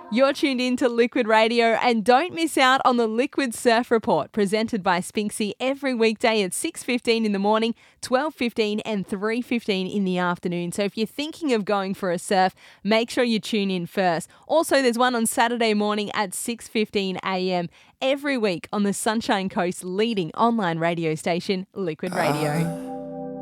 You're tuned in to Liquid Radio, and don't miss out on the Liquid Surf Report presented by Spinksy every weekday at 6:15 in the morning, 12:15 and 3:15 in the afternoon. So if you're thinking of going for a surf, make sure you tune in first. Also, there's one on Saturday morning at 6:15 a.m. every week on the Sunshine Coast's leading online radio station, Liquid Radio.